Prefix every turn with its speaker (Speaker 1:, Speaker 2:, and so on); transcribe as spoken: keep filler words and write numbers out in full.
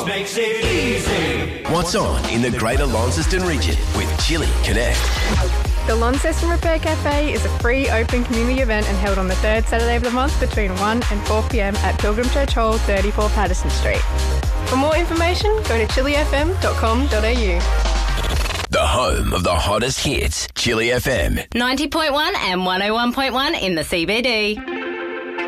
Speaker 1: makes it easy.
Speaker 2: What's on in the Greater Launceston region with Chili Connect.
Speaker 3: The Launceston Repair Cafe is a free open community event and held on the third Saturday of the month between one and four p.m. at Pilgrim Church Hall, thirty-four Patterson Street. For more information, go to chili f m dot com dot a u.
Speaker 2: The home of the hottest hits, Chili F M.
Speaker 4: ninety point one and one oh one point one in the C B D.